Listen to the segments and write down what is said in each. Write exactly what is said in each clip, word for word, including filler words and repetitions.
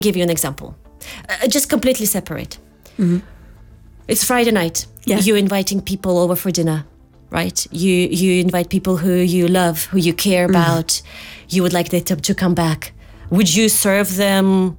give you an example. Uh, just completely separate. Mm-hmm. It's Friday night. Yeah. You're inviting people over for dinner, right? You you invite people who you love, who you care about. Mm-hmm. You would like them to, to come back. Would you serve them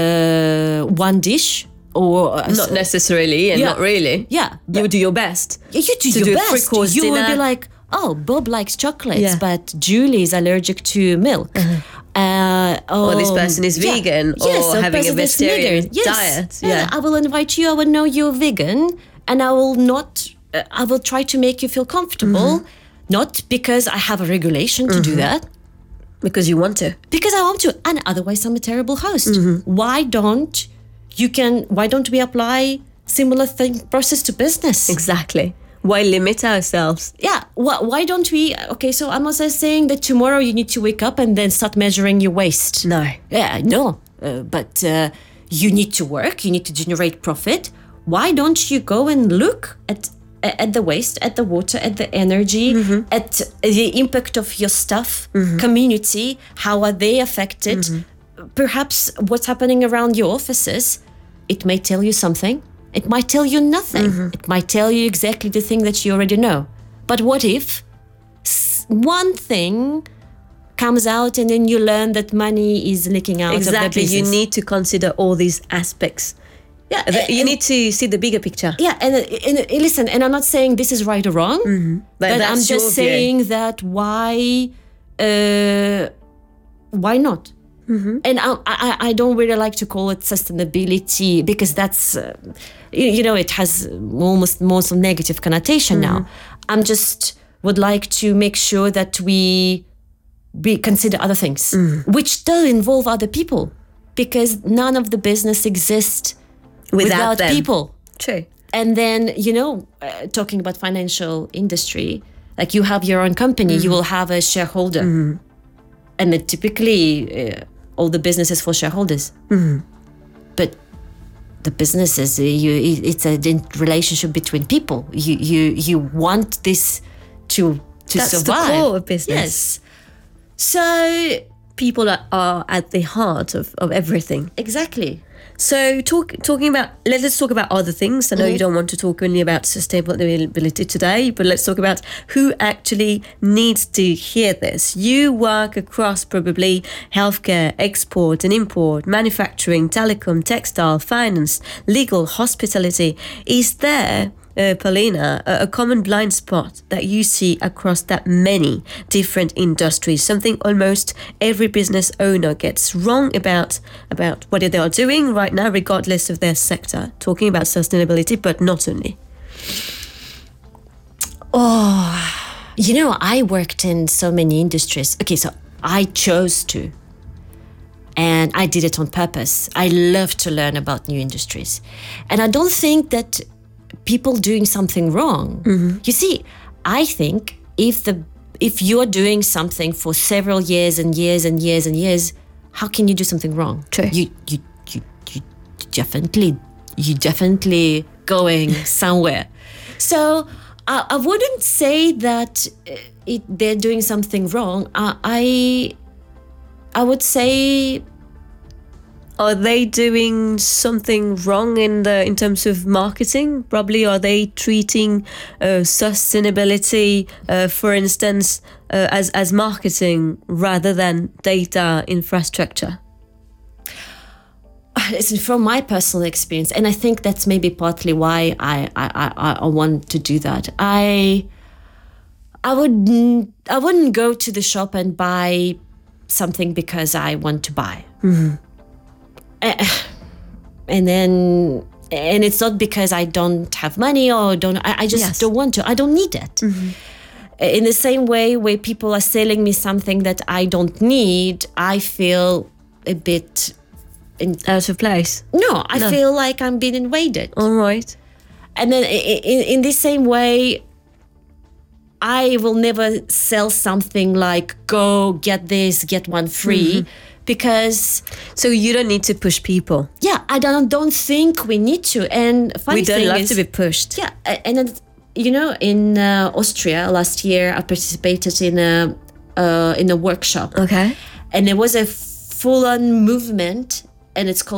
uh, one dish? Or uh, not necessarily, and yeah. not really. Yeah, you would do your best. You do to your do best. A three-course you dinner. would be like, oh, Bob likes chocolates, yeah. but Julie is allergic to milk. Uh-huh. Uh, oh, or this person is yeah. vegan, or yes, having a vegetarian yes. diet. Yeah. I will invite you. I will know you're vegan, and I will not. Uh, I will try to make you feel comfortable, mm-hmm. not because I have a regulation to mm-hmm. do that, because you want to. Because I want to, and otherwise I'm a terrible host. Mm-hmm. Why don't you can? Why don't we apply similar thing process to business? Exactly. Why limit ourselves? Yeah. Why, why don't we? Okay, so I'm also saying that tomorrow you need to wake up and then start measuring your waste. No. Yeah, no. Uh, but uh, you need to work. You need to generate profit. Why don't you go and look at at the waste, at the water, at the energy, mm-hmm. at the impact of your staff, mm-hmm. community? How are they affected? Mm-hmm. Perhaps what's happening around your offices. It may tell you something. It might tell you nothing. Mm-hmm. It might tell you exactly the thing that you already know. But what if one thing comes out and then you learn that money is leaking out exactly. of the business? You need to consider all these aspects. Yeah, and, you need to see the bigger picture. Yeah, and, and, and listen, and I'm not saying this is right or wrong, mm-hmm. but, but I'm just saying view. that why, uh, why not? Mm-hmm. And I, I, I don't really like to call it sustainability because that's, uh, you, you know, it has almost most negative connotation mm-hmm. now. I'm just would like to make sure that we we consider other things, mm-hmm. which do involve other people, because none of the business exists without, without people. True. And then, you know, uh, talking about financial industry, like you have your own company, mm-hmm. you will have a shareholder, mm-hmm. and it typically. Uh, all the businesses for shareholders, mm-hmm. but the businesses, you, it's a relationship between people. You, you, you want this to to That's survive. That's the core of business. Yes. So people are, are at the heart of, of everything. Exactly. So talk, talking about, let, let's talk about other things. I know mm-hmm. you don't want to talk only about sustainability today, but let's talk about who actually needs to hear this. You work across probably healthcare, export and import, manufacturing, telecom, textile, finance, legal, hospitality. Is there, uh, Paulina, a, a common blind spot that you see across that many different industries? Something almost every business owner gets wrong about, about what they are doing right now, regardless of their sector, talking about sustainability, but not only. Oh, you know, I worked in so many industries. Okay, so I chose to. And I did it on purpose. I love to learn about new industries. And I don't think that people doing something wrong. Mm-hmm. You see, I think if the if you're doing something for several years and years and years and years, how can you do something wrong? True. You you you you definitely you definitely going somewhere. So I, I wouldn't say that it, they're doing something wrong. I I, I would say. Are they doing something wrong in the in terms of marketing? Probably. Are they treating uh, sustainability, uh, for instance, uh, as as marketing rather than data infrastructure? Listen, from my personal experience, and I think that's maybe partly why I I, I, I want to do that. I I would I wouldn't go to the shop and buy something because I want to buy. Mm-hmm. And then, and it's not because I don't have money or don't, I, I just yes. don't want to, I don't need it. Mm-hmm. In the same way where people are selling me something that I don't need, I feel a bit in, out of place. No, I no. feel like I'm being invaded. All right. And then in, in the same way, I will never sell something like, go get this, get one free. Mm-hmm. Because so you don't need to push people. Yeah, I don't don't think we need to. And funny we don't thing love is, to be pushed. Yeah, and then, you know, in uh, Austria last year, I participated in a uh, in a workshop. Okay, and there was a full-on movement, and it's called